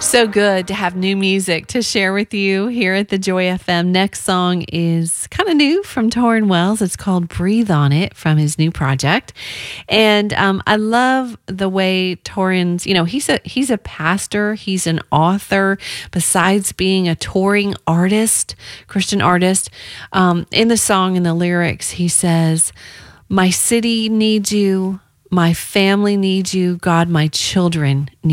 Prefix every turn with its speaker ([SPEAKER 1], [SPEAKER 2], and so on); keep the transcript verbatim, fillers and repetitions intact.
[SPEAKER 1] So good to have new music to share with you here at the Joy F M. Next song is kind of new from Tauren Wells. It's called Breathe on It from his new project. And um, I love the way Tauren's, you know, he's a, he's a pastor, he's an author, besides being a touring artist, Christian artist. Um, in the song, in the lyrics, he says, "My city needs you, my family needs you, God, my children need you."